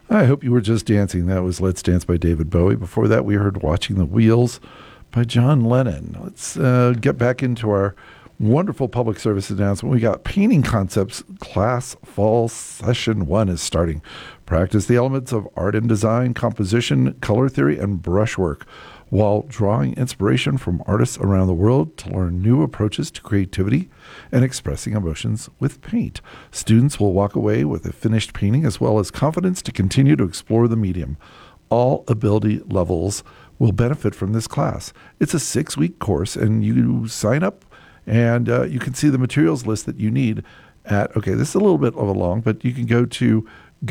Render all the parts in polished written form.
I hope you were just dancing. That was Let's Dance by David Bowie. Before that, we heard Watching the Wheels by John Lennon. Let's get back into our wonderful public service announcement. We got Painting Concepts Class Fall Session 1 is starting. Practice the elements of art and design, composition, color theory, and brushwork while drawing inspiration from artists around the world to learn new approaches to creativity and expressing emotions with paint. Students will walk away with a finished painting as well as confidence to continue to explore the medium. All ability levels will benefit from this class. It's a 6-week course, and you sign up and you can see the materials list that you need at, okay, this is a little bit of a long, but you can go to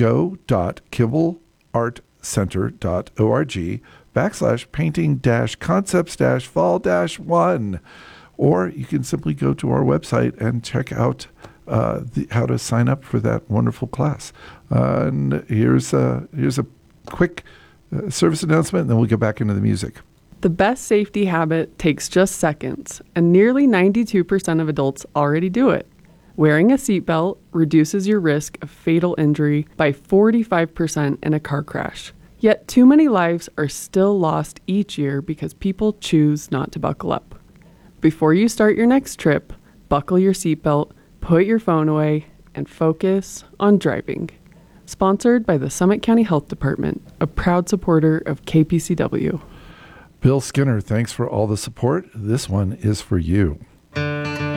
go.kimbellartcenter.org/painting-concepts-fall-1. Or you can simply go to our website and check out how to sign up for that wonderful class. And here's a quick service announcement, and then we'll get back into the music. The best safety habit takes just seconds, and nearly 92% of adults already do it. Wearing a seatbelt reduces your risk of fatal injury by 45% in a car crash. Yet too many lives are still lost each year because people choose not to buckle up. Before you start your next trip, buckle your seatbelt, put your phone away, and focus on driving. Sponsored by the Summit County Health Department, a proud supporter of KPCW. Bill Skinner, thanks for all the support. This one is for you.